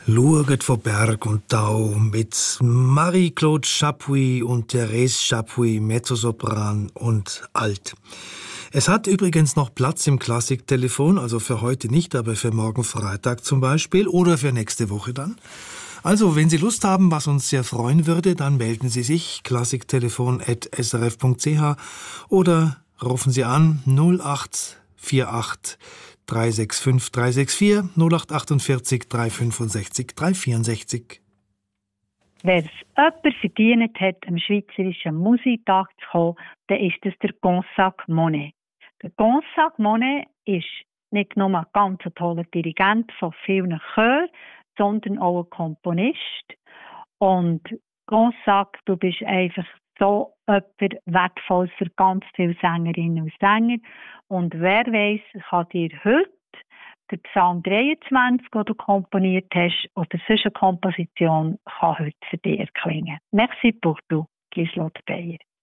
Schaut von Berg und Tau mit Marie-Claude Chapuis und Therese Chapuis, Mezzosopran und Alt. Es hat übrigens noch Platz im Klassiktelefon, also für heute nicht, aber für morgen Freitag zum Beispiel oder für nächste Woche dann. Also, wenn Sie Lust haben, was uns sehr freuen würde, dann melden Sie sich klassiktelefon@srf.ch oder rufen Sie an 0848 365 364 0848 365 364. Wer es jemand verdient hat, am Schweizerischen Musiktag zu kommen, dann ist das der Gonzague Monet. Der Gonzague Monet ist nicht nur ein ganz toller Dirigent von vielen Chören, sondern auch ein Komponist. Und Gonzague, du bist einfach so etwas Wertvolles für ganz viele Sängerinnen und Sänger. Und wer weiss, kann dir heute der Psalm 23, den du komponiert hast, oder sonst eine Komposition, kann heute für dich erklingen. Merci pour tout, Lieselotte Beyer.